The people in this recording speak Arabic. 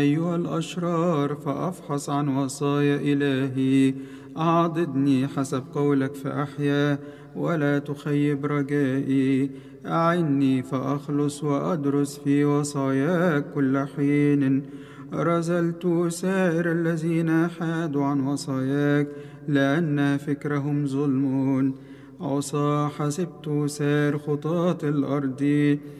أيها الأشرار فأفحص عن وصايا إلهي، أعضدني حسب قولك فأحيا، ولا تخيب رجائي. أعني فأخلص وأدرس في وصاياك كل حين. رزلت سائر الذين حادوا عن وصاياك، لأن فكرهم ظلم. عصا حسبت سائر خطاة الأرض،